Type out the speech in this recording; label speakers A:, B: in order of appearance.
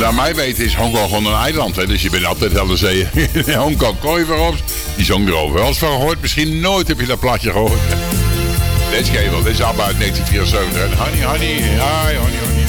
A: naar mij weten is Hongkong gewoon een eiland. Hè? Dus je bent altijd aan de zee. Hongkong, kooi voorop. Die zong erover. Wel eens van gehoord, misschien nooit heb je dat plaatje gehoord. Deze keer wel. Deze is ABBA uit 1974. Honey, honey, hi, honey, honey.